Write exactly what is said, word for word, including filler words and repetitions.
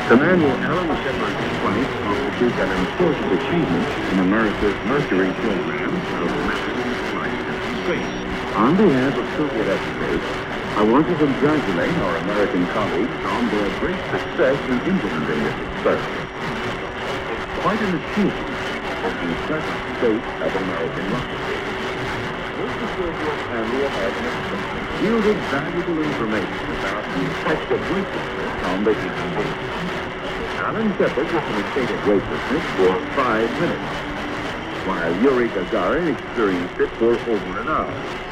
Commander Alan Shepard's flight constitutes an important achievement in America's Mercury program of manned flight into space. On behalf of Soviet experts, I want to congratulate our American colleagues on their great success in implementing this experiment. It's quite an achievement in the present state of American rocketry. Both the Soviet and the American experiments yielded valuable information about the effect of weightlessness on the human being. Alan Shepard was in a state of weightlessness for five minutes, while Yuri Gagarin experienced it for over an hour.